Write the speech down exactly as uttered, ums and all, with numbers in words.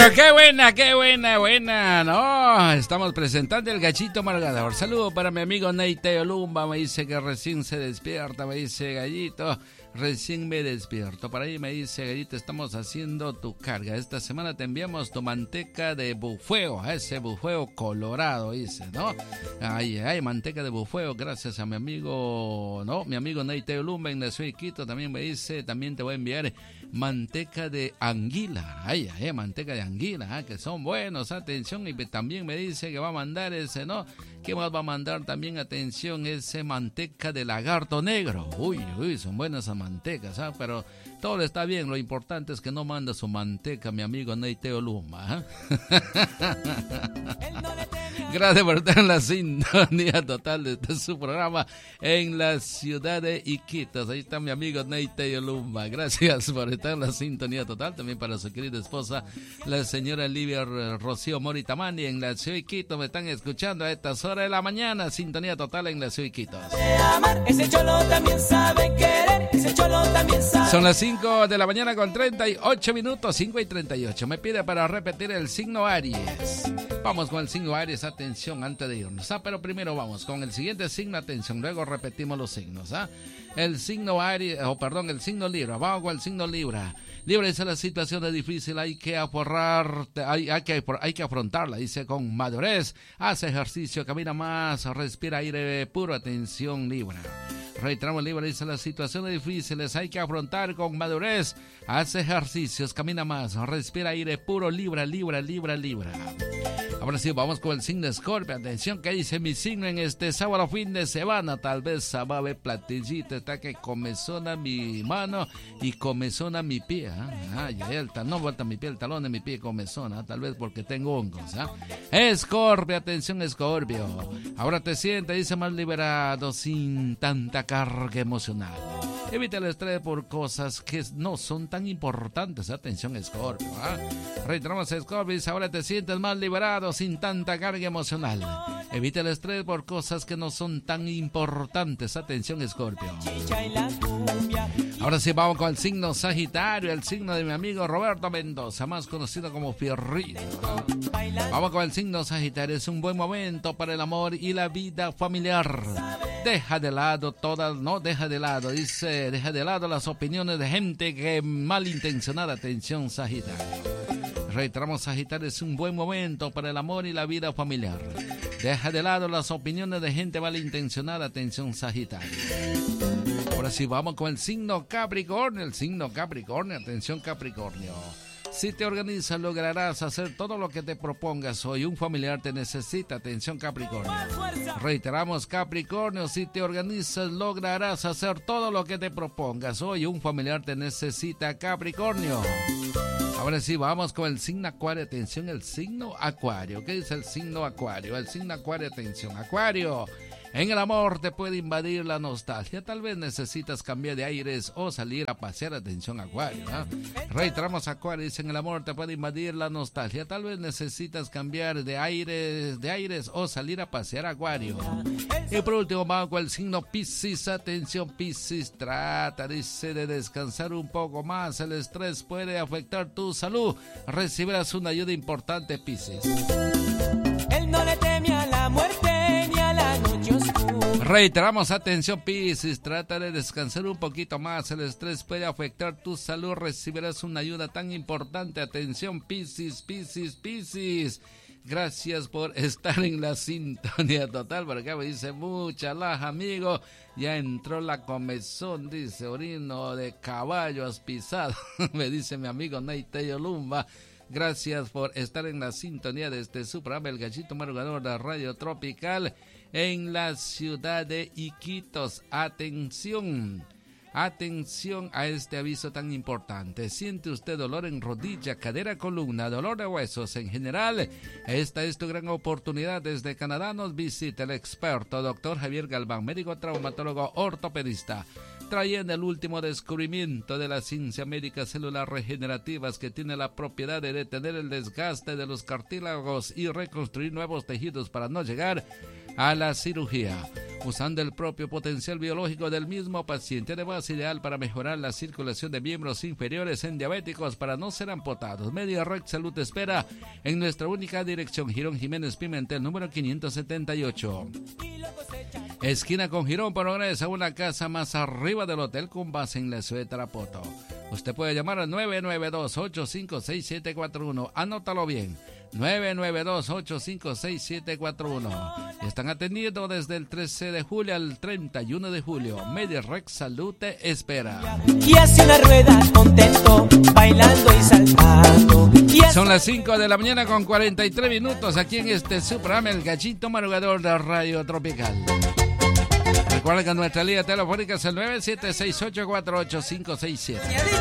Pero qué buena, qué buena, buena, no, estamos presentando el Gallito Amargador. Saludo para mi amigo Neiteo Lumba, me dice que recién se despierta, me dice Gallito, recién me despierto. Por ahí me dice Gallito, estamos haciendo tu carga. Esta semana te enviamos tu manteca de bufeo, ese bufeo colorado, dice, ¿no? Ay, ay, manteca de bufeo, gracias a mi amigo, no, mi amigo Neiteo Lumba en la ciudad de Quito, también me dice, también te voy a enviar manteca de anguila, ay, ay, manteca de anguila, ¿eh? Que son buenos, atención, y también me dice que va a mandar ese, ¿no? ¿Qué más va a mandar también? Atención, ese manteca de lagarto negro, uy, uy, son buenas esas mantecas, ¿eh? Pero todo está bien, lo importante es que no manda su manteca, mi amigo Neiteo Luma, ¿eh? Gracias por estar en la sintonía total de este, su programa en la ciudad de Iquitos. Ahí está mi amigo Neiteo Luma. Gracias por estar en la sintonía total. También para su querida esposa, la señora Livia Rocío Moritamani en la ciudad de Iquitos. Me están escuchando a estas horas de la mañana. Sintonía total en la ciudad de Iquitos. Ese cholo también sabe querer. Ese cholo también sabe. Son las cinco de la mañana con treinta y ocho minutos. cinco y treinta y ocho. Me pide para repetir el signo Aries. Vamos con el signo Aries. Atención antes de irnos. Ah, pero primero vamos con el siguiente signo. Atención. Luego repetimos los signos. ¿Ah? El signo Aries, o oh, perdón, el signo Libra. Vamos con el signo Libra. Libra dice: la situación es difícil, hay que aforrar, hay, hay, que, hay que afrontarla, dice, con madurez. Hace ejercicio, camina más, respira aire puro. Atención, Libra. Reiteramos, Libra dice: las situaciones difíciles hay que afrontar con madurez. Hace ejercicios, camina más, respira aire puro. Libra, Libra, Libra, Libra. Ahora sí, vamos con el signo Escorpio. Atención, ¿qué dice mi signo en este sábado fin de semana? Tal vez va a haber platillita, está que comezona mi mano y comezona mi pie. ¿eh? Ay, ay, no vuelta mi pie, el talón de mi pie comezona, tal vez porque tengo hongos. ¿eh? Escorpio, atención, Escorpio. Ahora te sientes, dice, más liberado, sin tanta carga emocional. Evita el estrés por cosas que no son tan importantes. Atención, Escorpio. ¿eh? Reiteramos, Escorpio, ahora te sientes más liberado, sin tanta carga emocional. Evita el estrés por cosas que no son tan importantes. Atención, Escorpio. Ahora sí, vamos con el signo Sagitario, el signo de mi amigo Roberto Mendoza, más conocido como Fierrito. Vamos con el signo Sagitario. Es un buen momento para el amor y la vida familiar. Deja de lado todas, no, deja de lado, dice, deja de lado las opiniones de gente que malintencionada. Atención, Sagitario. Reiteramos, Sagitario, es un buen momento para el amor y la vida familiar. Deja de lado las opiniones de gente malintencionada. Atención, Sagitario. Ahora sí, vamos con el signo Capricornio, el signo Capricornio. Atención, Capricornio. Si te organizas, lograrás hacer todo lo que te propongas hoy. Un familiar te necesita. Atención, Capricornio. Reiteramos, Capricornio, si te organizas, lograrás hacer todo lo que te propongas hoy. Un familiar te necesita, Capricornio. Ahora sí, vamos con el signo Acuario. Atención, el signo Acuario. ¿Qué dice el signo Acuario? El signo Acuario, atención, Acuario. En el amor te puede invadir la nostalgia. Tal vez necesitas cambiar de aires o salir a pasear. Atención, Acuario. ¿eh? Reiteramos, Acuario, dice: en el amor te puede invadir la nostalgia. Tal vez necesitas cambiar de aires, de aires o salir a pasear, Acuario. Y por último, vamos con el signo Piscis. Atención, Piscis, trata, dice, de descansar un poco más. El estrés puede afectar tu salud. Recibirás una ayuda importante, Piscis. Él no le teme a la muerte. Reiteramos, atención, Piscis, trata de descansar un poquito más, el estrés puede afectar tu salud, recibirás una ayuda tan importante. Atención, Piscis, Piscis, Piscis. Gracias por estar en la sintonía total, porque acá me dice mucha laja, amigo. Ya entró la comezón, dice, orino de caballo has pisado, me dice mi amigo Neiteo Lumba. Gracias por estar en la sintonía de este su programa, el Gallito Amargador de Radio Tropical, en la ciudad de Iquitos. Atención, atención a este aviso tan importante. ¿Siente usted dolor en rodilla, cadera, columna, dolor de huesos en general? Esta es tu gran oportunidad. Desde Canadá nos visita el experto doctor Javier Galván, médico traumatólogo ortopedista, trayendo el último descubrimiento de la ciencia médica, células regenerativas que tiene la propiedad de detener el desgaste de los cartílagos y reconstruir nuevos tejidos para no llegar a la cirugía, usando el propio potencial biológico del mismo paciente. Además, ideal para mejorar la circulación de miembros inferiores en diabéticos para no ser amputados. MediRec Salud te espera en nuestra única dirección, Girón Jiménez Pimentel, número quinientos setenta y ocho. Esquina con Girón, progresa una casa más arriba del hotel con base en la ciudad de Tarapoto. Usted puede llamar al nueve nueve dos, ocho cinco seis, siete cuatro uno. Anótalo bien. nueve nueve dos, ocho cinco seis, siete cuatro uno. Están atendiendo desde el trece de julio al treinta y uno de julio. MediRec Salud te espera. Y hace una rueda contento, bailando y saltando. Y son las cinco de la mañana con cuarenta y tres minutos aquí en este su programa, El Gallito Madrugador de Radio Tropical. Recuerden que nuestra línea telefónica es el nueve siete seis, ocho cuatro ocho, cinco seis siete.